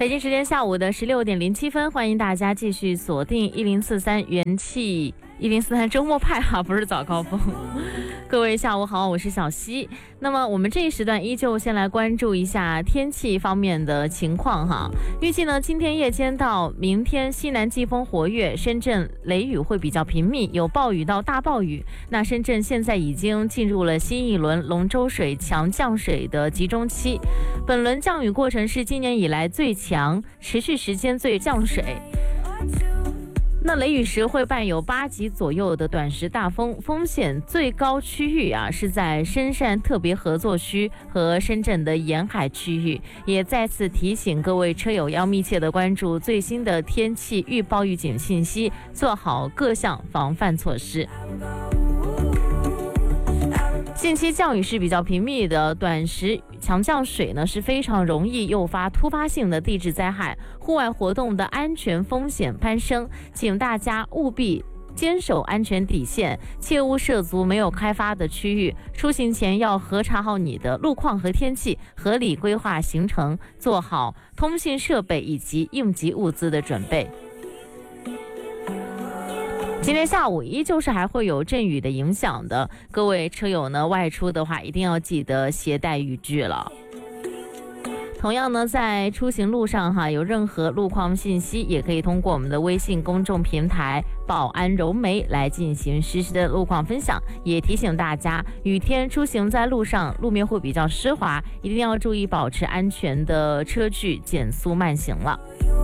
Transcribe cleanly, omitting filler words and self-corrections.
北京时间下午的16:07，欢迎大家继续锁定1043元气1043周末派不是早高峰。各位下午好，我是小溪。那么我们这一时段依旧先来关注一下天气方面的情况预计呢，今天夜间到明天西南季风活跃，深圳雷雨会比较频密，有暴雨到大暴雨。那深圳现在已经进入了新一轮龙舟水强降水的集中期，本轮降雨过程是今年以来最强，持续时间最降水。那雷雨时会伴有8级左右的短时大风，风险最高区域是在深汕特别合作区和深圳的沿海区域。也再次提醒各位车友要密切的关注最新的天气预报预警信息，做好各项防范措施。近期降雨是比较频密的，短时强降水呢是非常容易诱发突发性的地质灾害，户外活动的安全风险攀升，请大家务必坚守安全底线，切勿涉足没有开发的区域。出行前要核查好你的路况和天气，合理规划行程，做好通信设备以及应急物资的准备。今天下午依旧是还会有阵雨的影响的，各位车友呢外出的话一定要记得携带雨具了。同样呢，在出行路上有任何路况信息，也可以通过我们的微信公众平台宝安柔媒来进行实时的路况分享。也提醒大家，雨天出行在路上，路面会比较湿滑，一定要注意保持安全的车距，减速慢行了。